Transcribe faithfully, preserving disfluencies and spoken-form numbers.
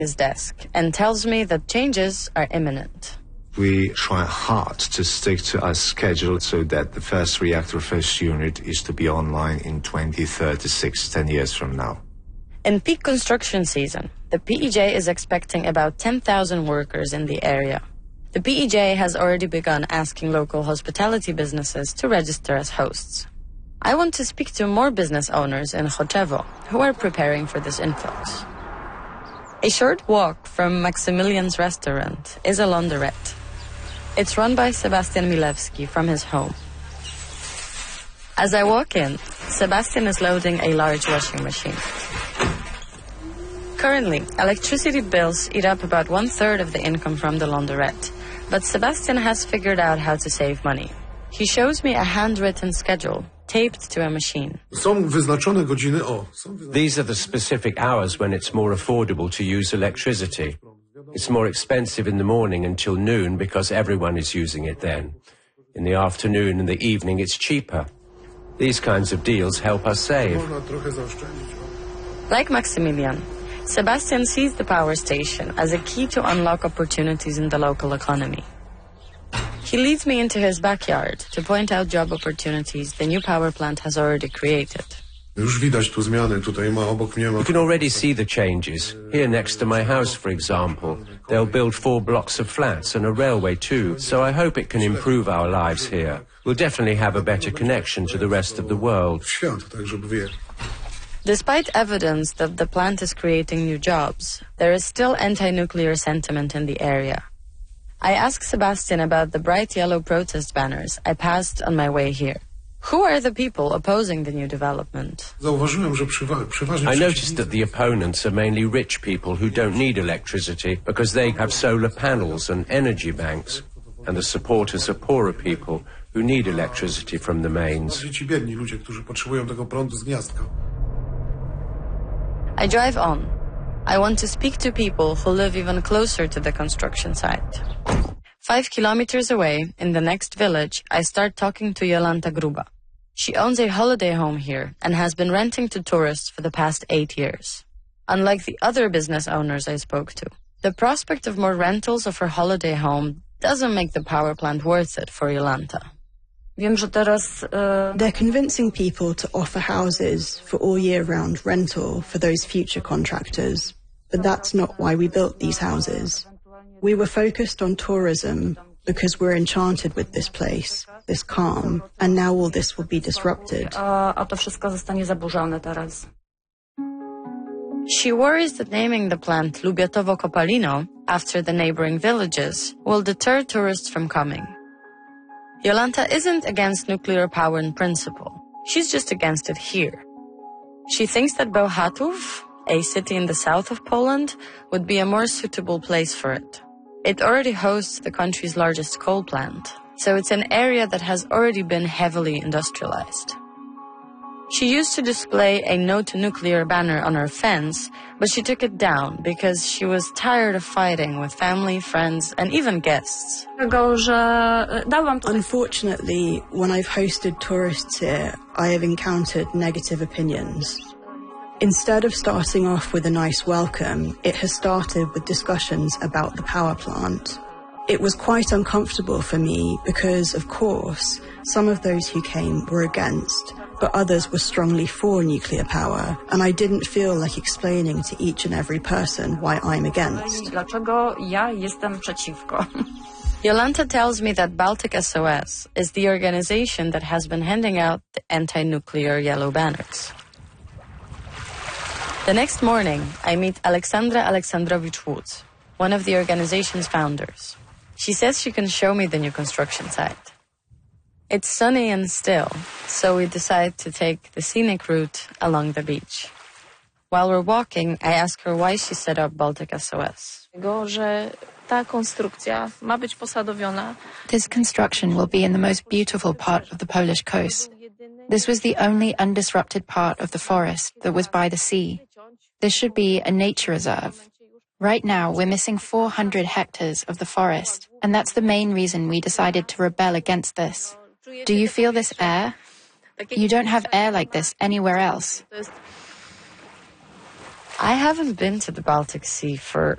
his desk and tells me that changes are imminent. We try hard to stick to our schedule so that the first reactor, first unit, is to be online in twenty thirty-six, ten years from now. In peak construction season, the P E J is expecting about ten thousand workers in the area. The P E J has already begun asking local hospitality businesses to register as hosts. I want to speak to more business owners in Choczewo who are preparing for this influx. A short walk from Maximilian's restaurant is a laundrette. It's run by Sebastian Milewski from his home. As I walk in, Sebastian is loading a large washing machine. Currently, electricity bills eat up about one-third of the income from the laundrette, but Sebastian has figured out how to save money. He shows me a handwritten schedule taped to a machine. These are the specific hours when it's more affordable to use electricity. It's more expensive in the morning until noon because everyone is using it then. In the afternoon and the evening it's cheaper. These kinds of deals help us save. Like Maximilian, Sebastian sees the power station as a key to unlock opportunities in the local economy. He leads me into his backyard to point out job opportunities the new power plant has already created. You can already see the changes. Here next to my house, for example, they'll build four blocks of flats and a railway too, so I hope it can improve our lives here. We'll definitely have a better connection to the rest of the world. Despite evidence that the plant is creating new jobs, there is still anti-nuclear sentiment in the area. I asked Sebastian about the bright yellow protest banners I passed on my way here. Who are the people opposing the new development? I noticed that the opponents are mainly rich people who don't need electricity because they have solar panels and energy banks. And the supporters are poorer people who need electricity from the mains. I drive on. I want to speak to people who live even closer to the construction site. Five kilometers away, in the next village, I start talking to Jolanta Gruba. She owns a holiday home here and has been renting to tourists for the past eight years. Unlike the other business owners I spoke to, the prospect of more rentals of her holiday home doesn't make the power plant worth it for Jolanta. They're convincing people to offer houses for all year round rental for those future contractors, but that's not why we built these houses. We were focused on tourism because we're enchanted with this place, this calm, and now all this will be disrupted. She worries that naming the plant Lubiatowo-Kopalino after the neighboring villages will deter tourists from coming. Jolanta isn't against nuclear power in principle. She's just against it here. She thinks that Bełchatów, a city in the south of Poland, would be a more suitable place for it. It already hosts the country's largest coal plant, so it's an area that has already been heavily industrialized. She used to display a no to nuclear banner on her fence, but she took it down because she was tired of fighting with family, friends, and even guests. Unfortunately, when I've hosted tourists here, I have encountered negative opinions. Instead of starting off with a nice welcome, it has started with discussions about the power plant. It was quite uncomfortable for me because, of course, some of those who came were against, but others were strongly for nuclear power, and I didn't feel like explaining to each and every person why I'm against. Jolanta tells me that Baltic S O S is the organization that has been handing out the anti-nuclear yellow banners. The next morning, I meet Alexandra Aleksandrowicz-Woods, one of the organization's founders. She says she can show me the new construction site. It's sunny and still, so we decide to take the scenic route along the beach. While we're walking, I ask her why she set up Baltic S O S. This construction will be in the most beautiful part of the Polish coast. This was the only undisrupted part of the forest that was by the sea. This should be a nature reserve. Right now, we're missing four hundred hectares of the forest, and that's the main reason we decided to rebel against this. Do you feel this air? You don't have air like this anywhere else. I haven't been to the Baltic Sea for